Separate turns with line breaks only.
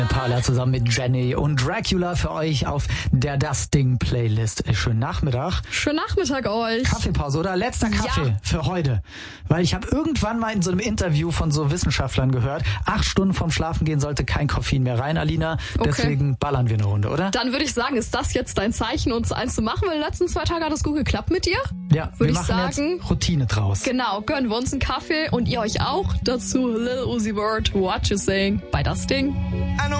Parler zusammen mit Jenny und Dracula für euch auf der Das Ding Playlist. Schönen Nachmittag.
Schönen Nachmittag euch.
Kaffeepause oder letzter Kaffee für heute. Weil ich habe irgendwann mal in so einem Interview von so Wissenschaftlern gehört, 8 Stunden vorm Schlafengehen sollte kein Koffein mehr rein, Alina.
Okay.
Deswegen ballern wir eine Runde, oder?
Dann würde ich sagen, ist das jetzt dein Zeichen, uns eins zu machen? Weil die letzten 2 Tage hat es gut geklappt mit dir.
Ja,
würde
wir
ich
machen
sagen,
jetzt Routine draus.
Genau, gönnen wir uns einen Kaffee und ihr euch auch. Dazu Lil Uzi Vert, What You Saying bei Das Ding.